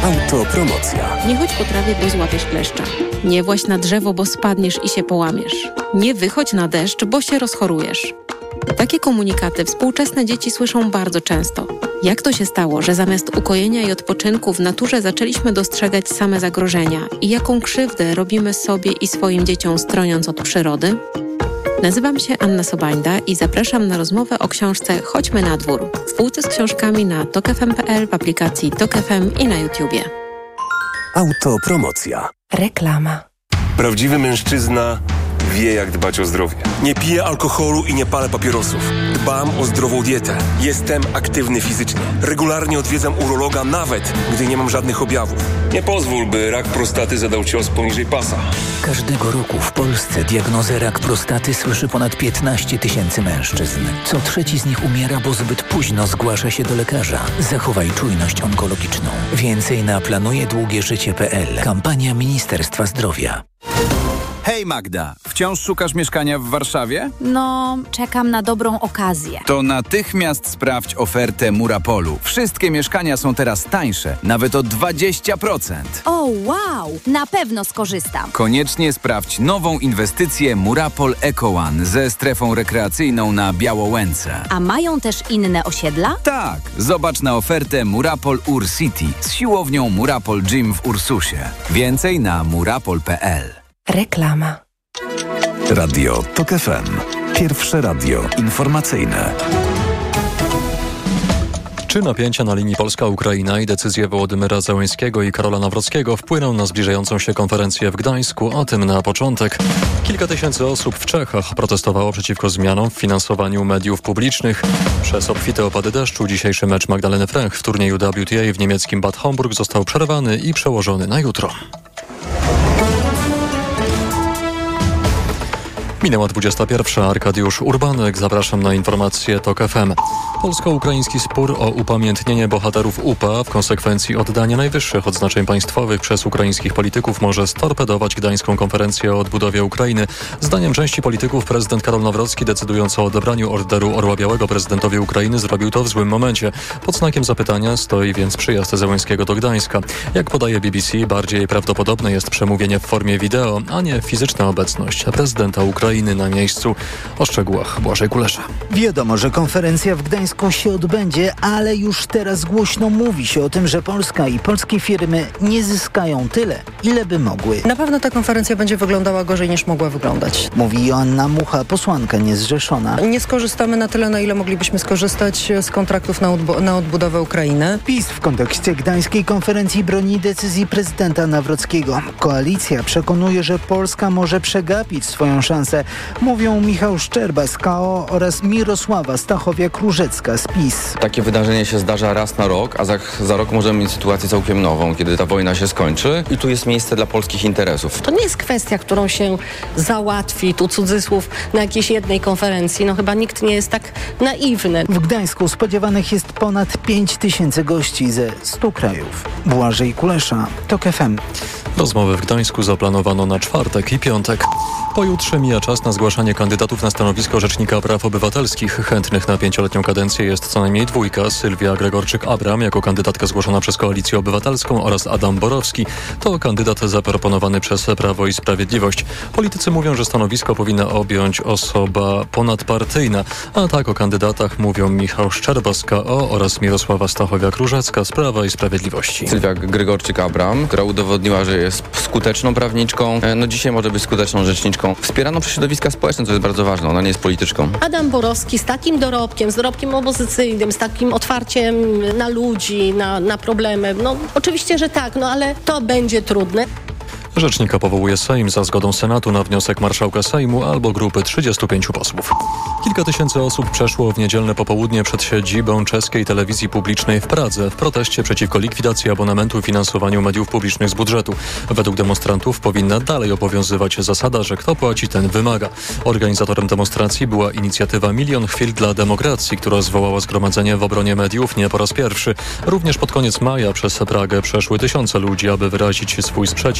Autopromocja. Nie chodź po trawie, bo złapiesz kleszcza. Nie właź na drzewo, bo spadniesz i się połamiesz. Nie wychodź na deszcz, bo się rozchorujesz. Takie komunikaty współczesne dzieci słyszą bardzo często. Jak to się stało, że zamiast ukojenia i odpoczynku w naturze zaczęliśmy dostrzegać same zagrożenia i jaką krzywdę robimy sobie i swoim dzieciom stroniąc od przyrody? Nazywam się Anna Sobańda i zapraszam na rozmowę o książce Chodźmy na dwór w półce z książkami na tokfm.pl, w aplikacji Tok FM i na YouTubie. Autopromocja. Reklama. Prawdziwy mężczyzna wie, jak dbać o zdrowie. Nie piję alkoholu i nie palę papierosów. Dbam o zdrową dietę. Jestem aktywny fizycznie. Regularnie odwiedzam urologa, nawet gdy nie mam żadnych objawów. Nie pozwól, by rak prostaty zadał cios poniżej pasa. Każdego roku w Polsce diagnozę rak prostaty słyszy ponad 15 000 mężczyzn. Co trzeci z nich umiera, bo zbyt późno zgłasza się do lekarza. Zachowaj czujność onkologiczną. Więcej na planujedługieżycie.pl. Kampania Ministerstwa Zdrowia. Hej Magda, wciąż szukasz mieszkania w Warszawie? No, czekam na dobrą okazję. To natychmiast sprawdź ofertę Murapolu. Wszystkie mieszkania są teraz tańsze, nawet o 20%. O, wow! Na pewno skorzystam. Koniecznie sprawdź nową inwestycję Murapol Eco One ze strefą rekreacyjną na Białołęce. A mają też inne osiedla? Tak, zobacz na ofertę Murapol Ur City z siłownią Murapol Gym w Ursusie. Więcej na murapol.pl. Reklama. Radio Tok FM. Pierwsze radio informacyjne. Czy napięcia na linii Polska-Ukraina i decyzje Wołodymyra Zełenskiego i Karola Nawrockiego wpłyną na zbliżającą się konferencję w Gdańsku? O tym na początek. Kilka tysięcy osób w Czechach protestowało przeciwko zmianom w finansowaniu mediów publicznych. Przez obfite opady deszczu dzisiejszy mecz Magdaleny Fręch w turnieju WTA w niemieckim Bad Homburg został przerwany i przełożony na jutro. Minęła 21. Arkadiusz Urbanek. Zapraszam na informacje Tok FM. Polsko-ukraiński spór o upamiętnienie bohaterów UPA w konsekwencji oddania najwyższych odznaczeń państwowych przez ukraińskich polityków może storpedować gdańską konferencję o odbudowie Ukrainy. Zdaniem części polityków prezydent Karol Nawrocki, decydując o odebraniu orderu Orła Białego prezydentowi Ukrainy, zrobił to w złym momencie. Pod znakiem zapytania stoi więc przyjazd Zełenskiego do Gdańska. Jak podaje BBC, bardziej prawdopodobne jest przemówienie w formie wideo, a nie fizyczna obecność prezydenta Ukrainy na miejscu. O szczegółach Błażej Kulesza. Wiadomo, że konferencja w Gdańsku się odbędzie, ale już teraz głośno mówi się o tym, że Polska i polskie firmy nie zyskają tyle, ile by mogły. Na pewno ta konferencja będzie wyglądała gorzej niż mogła wyglądać. Mówi Joanna Mucha, posłanka niezrzeszona. Nie skorzystamy na tyle, na ile moglibyśmy skorzystać z kontraktów na odbudowę Ukrainy. PiS w kontekście gdańskiej konferencji broni decyzji prezydenta Nawrockiego. Koalicja przekonuje, że Polska może przegapić swoją szansę. Mówią Michał Szczerba z KO oraz Mirosława Stachowiak-Różecka z PiS. Takie wydarzenie się zdarza raz na rok, a za rok możemy mieć sytuację całkiem nową, kiedy ta wojna się skończy i tu jest miejsce dla polskich interesów. To nie jest kwestia, którą się załatwi, tu cudzysłów, na jakiejś jednej konferencji. No chyba nikt nie jest tak naiwny. W Gdańsku spodziewanych jest ponad 5000 gości ze 100 krajów. Błażej Kulesza, Tok FM. Rozmowy w Gdańsku zaplanowano na czwartek i piątek. Pojutrze mija czas na zgłaszanie kandydatów na stanowisko Rzecznika Praw Obywatelskich. Chętnych na 5-letnią kadencję jest co najmniej dwójka. Sylwia Gregorczyk-Abram jako kandydatka zgłoszona przez Koalicję Obywatelską oraz Adam Borowski to kandydat zaproponowany przez Prawo i Sprawiedliwość. Politycy mówią, że stanowisko powinna objąć osoba ponadpartyjna. A tak o kandydatach mówią Michał Szczerba z KO oraz Mirosława Stachowiak-Różecka z Prawa i Sprawiedliwości. Sylwia Gregorczyk-Abram, która udowodniła, że jest skuteczną prawniczką, dzisiaj może być skuteczną rzeczniczką. Wspieraną przez środowiska społeczne, co jest bardzo ważne. Ona nie jest polityczką. Adam Borowski z takim dorobkiem, z dorobkiem opozycyjnym, z takim otwarciem na ludzi, na problemy. No oczywiście, że tak, ale to będzie trudne. Rzecznika powołuje Sejm za zgodą Senatu na wniosek marszałka Sejmu albo grupy 35 posłów. Kilka tysięcy osób przeszło w niedzielne popołudnie przed siedzibą czeskiej telewizji publicznej w Pradze w proteście przeciwko likwidacji abonamentu i finansowaniu mediów publicznych z budżetu. Według demonstrantów powinna dalej obowiązywać zasada, że kto płaci, ten wymaga. Organizatorem demonstracji była inicjatywa Milion Chwil dla Demokracji, która zwołała zgromadzenie w obronie mediów nie po raz pierwszy. Również pod koniec maja przez Pragę przeszły tysiące ludzi, aby wyrazić swój sprzeciw wobec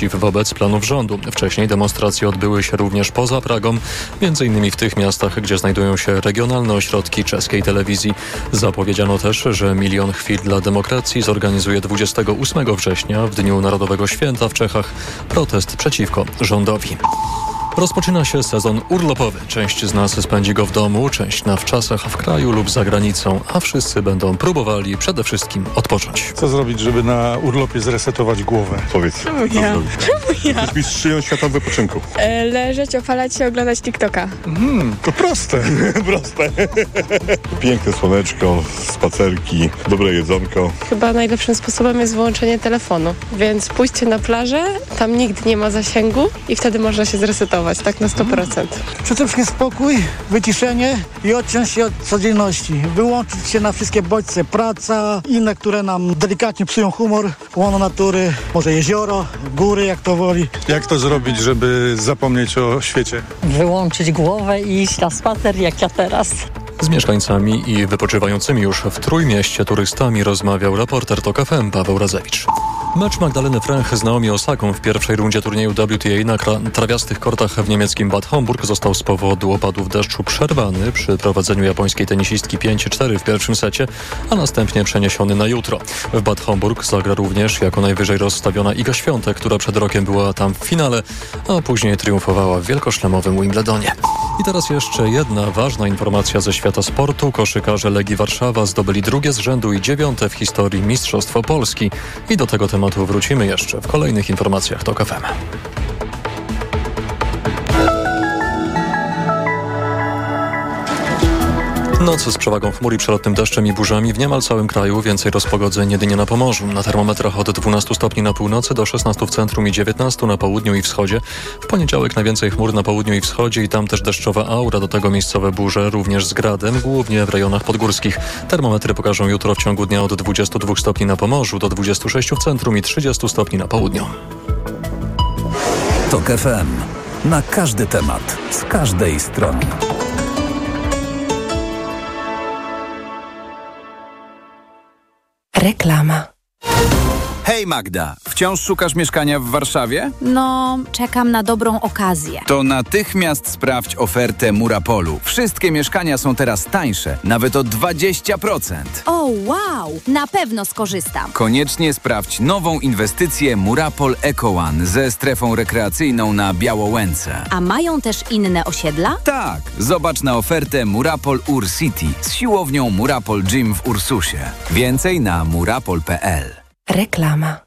wobec planów rządu. Wcześniej demonstracje odbyły się również poza Pragą, m.in. w tych miastach, gdzie znajdują się regionalne ośrodki czeskiej telewizji. Zapowiedziano też, że 1 000 000 chwil dla demokracji zorganizuje 28 września, w Dniu Narodowego Święta w Czechach, protest przeciwko rządowi. Rozpoczyna się sezon urlopowy. Część z nas spędzi go w domu, część na wczasach w kraju lub za granicą, a wszyscy będą próbowali przede wszystkim odpocząć. Co zrobić, żeby na urlopie zresetować głowę? Powiedz. Czemu ja? Jesteś mistrzynią świata wypoczynku. Leżeć, opalać się, oglądać TikToka. To proste. Proste. Piękne słoneczko, spacerki, dobre jedzonko. Chyba najlepszym sposobem jest wyłączenie telefonu, więc pójście na plażę, tam nigdy nie ma zasięgu i wtedy można się zresetować. Tak na 100%. Przede wszystkim spokój, wyciszenie i odciąć się od codzienności. Wyłączyć się na wszystkie bodźce, praca, inne, które nam delikatnie psują humor, łono natury, może jezioro, góry, jak to woli. Jak to zrobić, żeby zapomnieć o świecie? Wyłączyć głowę i iść na spacer, jak ja teraz. Z mieszkańcami i wypoczywającymi już w Trójmieście turystami rozmawiał reporter TOK FM Paweł Razewicz. Mecz Magdaleny Fręch z Naomi Osaką w pierwszej rundzie turnieju WTA na trawiastych kortach w niemieckim Bad Homburg został z powodu opadów deszczu przerwany przy prowadzeniu japońskiej tenisistki 5-4 w pierwszym secie, a następnie przeniesiony na jutro. W Bad Homburg zagra również jako najwyżej rozstawiona Iga Świątek, która przed rokiem była tam w finale, a później triumfowała w wielkoszlemowym Wimbledonie. I teraz jeszcze jedna ważna informacja ze świata sportu. Koszykarze Legii Warszawa zdobyli 2. z rzędu i 9. w historii Mistrzostwo Polski. I do tego tematu wrócimy jeszcze w kolejnych informacjach TOK FM. Noc z przewagą chmur i przelotnym deszczem i burzami w niemal całym kraju. Więcej rozpogodzeń jedynie na Pomorzu. Na termometrach od 12 stopni na północy do 16 w centrum i 19 na południu i wschodzie. W poniedziałek najwięcej chmur na południu i wschodzie i tam też deszczowa aura. Do tego miejscowe burze, również z gradem, głównie w rejonach podgórskich. Termometry pokażą jutro w ciągu dnia od 22 stopni na Pomorzu do 26 w centrum i 30 stopni na południu. TOK FM. Na każdy temat, z każdej strony. Reklama. Hej Magda, wciąż szukasz mieszkania w Warszawie? No, czekam na dobrą okazję. To natychmiast sprawdź ofertę Murapolu. Wszystkie mieszkania są teraz tańsze, nawet o 20%. O, wow! Na pewno skorzystam. Koniecznie sprawdź nową inwestycję Murapol Eco One ze strefą rekreacyjną na Białołęce. A mają też inne osiedla? Tak, zobacz na ofertę Murapol Ur-City z siłownią Murapol Gym w Ursusie. Więcej na murapol.pl. Reklama.